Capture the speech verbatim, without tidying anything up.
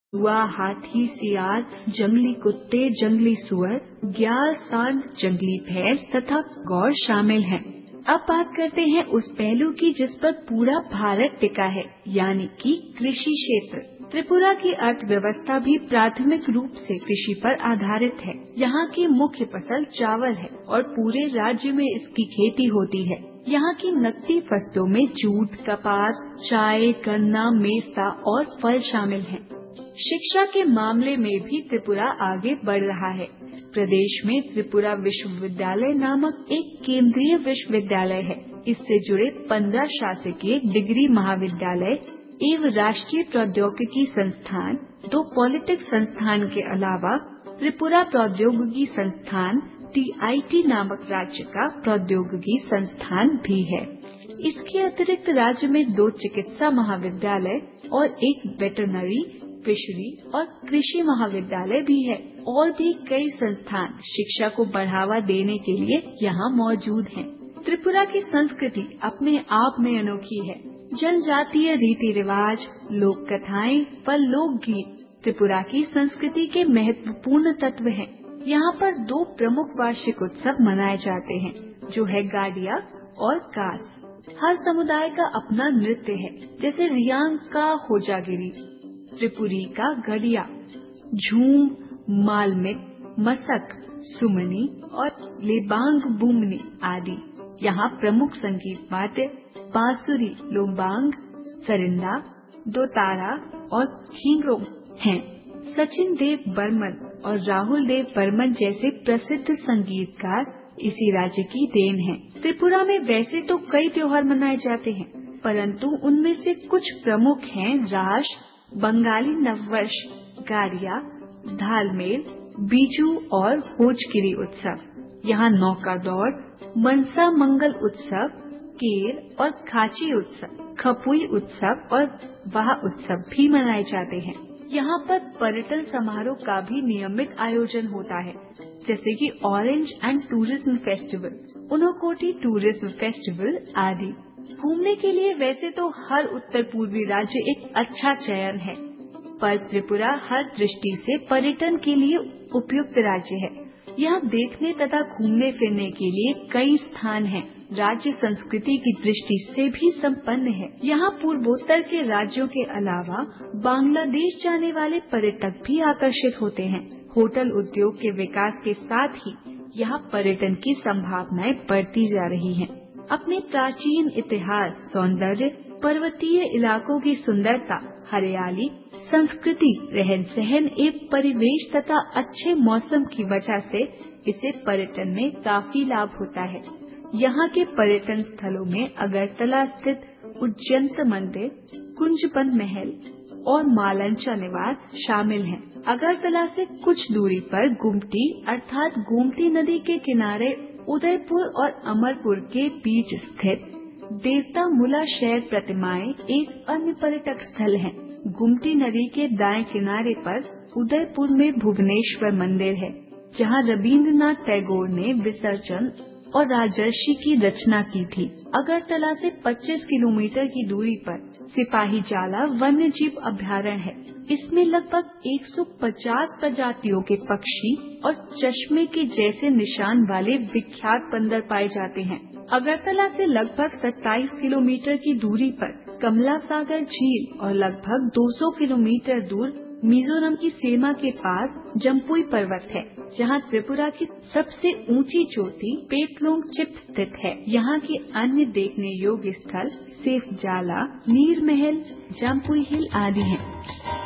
हुआ हाथी, सियार, जंगली कुत्ते, जंगली सुअर, ग्याल, सांड, जंगली भैंस तथा गौर शामिल हैं। अब बात करते हैं उस पहलू की जिस पर पूरा भारत टिका है, यानी कि कृषि क्षेत्र। त्रिपुरा की अर्थव्यवस्था भी प्राथमिक रूप से कृषि पर आधारित है। यहाँ की मुख्य फसल चावल है और पूरे राज्य में इसकी खेती होती है। यहाँ की नकदी फसलों में जूट, कपास, चाय, गन्ना, मेसा और फल शामिल हैं। शिक्षा के मामले में भी त्रिपुरा आगे बढ़ रहा है। प्रदेश में त्रिपुरा विश्वविद्यालय नामक एक केंद्रीय विश्वविद्यालय है। इससे जुड़े पंद्रह शासकीय डिग्री महाविद्यालय एवं राष्ट्रीय प्रौद्योगिकी संस्थान, दो पॉलिटेक्निक संस्थान के अलावा त्रिपुरा प्रौद्योगिकी संस्थान टी आई टी नामक राज्य का प्रौद्योगिकी संस्थान भी है। इसके अतिरिक्त राज्य में दो चिकित्सा महाविद्यालय और एक वेटरनरी, फिशरी और कृषि महाविद्यालय भी है। और भी कई संस्थान शिक्षा को बढ़ावा देने के लिए यहाँ मौजूद हैं। त्रिपुरा की संस्कृति अपने आप में अनोखी है। जनजातीय रीति रिवाज, लोक कथाएं व लोकगीत त्रिपुरा की संस्कृति के महत्वपूर्ण तत्व हैं। यहाँ पर दो प्रमुख वार्षिक उत्सव मनाए जाते हैं, जो है गाडिया और कास। हर समुदाय का अपना नृत्य है, जैसे रियांग का होजागिरी, त्रिपुरी का गडिया, झूम, मालमिक, मसक, सुमनी और लेबांग बुमनी आदि। यहाँ प्रमुख संगीत वाद्य बांसुरी, लोम्बांग, सरिंदा, दोतारा और खींगरों हैं। सचिन देव बर्मन और राहुल देव बर्मन जैसे प्रसिद्ध संगीतकार इसी राज्य की देन हैं। त्रिपुरा में वैसे तो कई त्योहार मनाए जाते हैं, परंतु उनमें से कुछ प्रमुख हैं रास, बंगाली नववर्ष, गारिया, धालमेल, बीजू और होजगिरी उत्सव। यहाँ नौका दौड़, मनसा मंगल उत्सव, केर और खाची उत्सव, खपुई उत्सव और वाह उत्सव भी मनाए जाते हैं। यहाँ पर पर्यटन समारोह का भी नियमित आयोजन होता है, जैसे कि orange and tourism festival, Unakoti tourism festival आदि। घूमने के लिए वैसे तो हर उत्तर पूर्वी राज्य एक अच्छा चयन है, पर त्रिपुरा हर दृष्टि से पर्यटन के लिए उपयुक्त राज्य है। यहाँ देखने तथा घूमने फिरने के लिए कई स्थान हैं। राज्य संस्कृति की दृष्टि से भी संपन्न है। यहाँ पूर्वोत्तर के राज्यों के अलावा बांग्लादेश जाने वाले पर्यटक भी आकर्षित होते हैं। होटल उद्योग के विकास के साथ ही यहाँ पर्यटन की संभावनाएं बढ़ती जा रही हैं। अपने प्राचीन इतिहास, सौंदर्य, पर्वतीय इलाकों की सुंदरता, हरियाली, संस्कृति, रहन सहन एवं परिवेश तथा अच्छे मौसम की वजह से इसे पर्यटन में काफी लाभ होता है। यहाँ के पर्यटन स्थलों में अगरतला स्थित उज्जैन मंदिर, कुंजबन महल और मालंचा निवास शामिल हैं। अगरतला से कुछ दूरी पर गुमटी अर्थात गोमती नदी के किनारे उदयपुर और अमरपुर के बीच स्थित देवता मुला शैल प्रतिमाएं एक अन्य पर्यटक स्थल हैं। गुमती नदी के दाएं किनारे पर उदयपुर में भुवनेश्वर मंदिर है, जहां रविंद्रनाथ टैगोर ने विसर्जन और राजर्षि की रचना की थी। अगरतला से पच्चीस किलोमीटर की दूरी पर सिपाही जाला वन्य जीव अभयारण्य है। इसमें लगभग एक सौ पचास प्रजातियों के पक्षी और चश्मे के जैसे निशान वाले विख्यात बंदर पाए जाते हैं। अगरतला से लगभग सत्ताईस किलोमीटर की दूरी पर कमला सागर झील और लगभग दो सौ किलोमीटर दूर मिजोरम की सीमा के पास जम्पुई पर्वत है, जहां त्रिपुरा की सबसे ऊंची चोटी पेटलोंग चिप स्थित है। यहाँ के अन्य देखने योग्य स्थल सेफ जाला, नीर महल, जम्पुई हिल आदि हैं।